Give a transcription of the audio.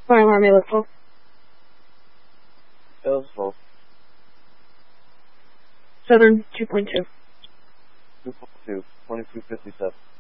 Fire alarm, may look full. Bill's full. Southern 2.2. 2.2, 2257.